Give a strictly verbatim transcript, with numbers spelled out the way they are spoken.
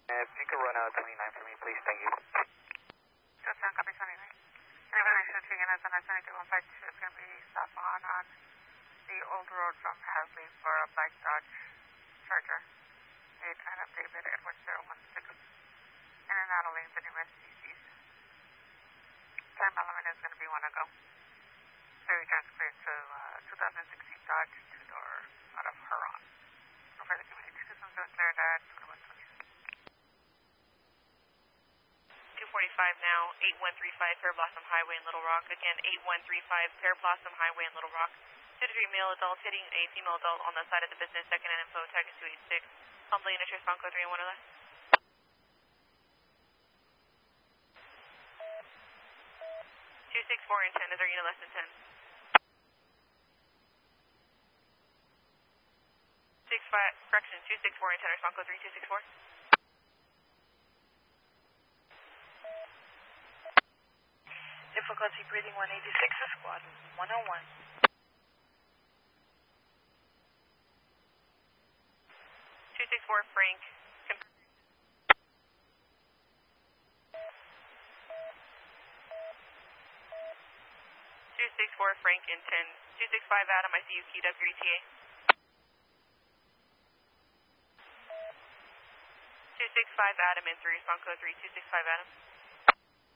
Uh, if you could run out twenty-nine for me, please, thank you. So, seven, copy twenty-nine. Information to Units on S ninety-one five two is going to be stop on on the old road from Hadley for a black Dodge Charger. They turn up David Edward zero one six. In and out of lanes and U S C Cs. Time element is going to be one to go. Ferry transferred to uh, twenty sixteen Dodge two-door out of Huron. No further community systems are cleared at twenty-one twenty. two forty-five now, eight one three five Pear Blossom Highway in Little Rock. Again, eight one three five Pear Blossom Highway in Little Rock. two to three male adults hitting a female adult on the side of the business. Second and info, tag is two eight six. Humbly in interest, Bronco three and one or less. two six four and ten, is there unit less than ten? six five, correction, two six four and ten, Bronco three two six four. Difficulty breathing one eighty-six, squad one oh one. two six four, Frank. two six four, Frank in ten. two six five, Adam, I see you keyed up your E T A. two six five, Adam in three, Bronco three two six five, Adam.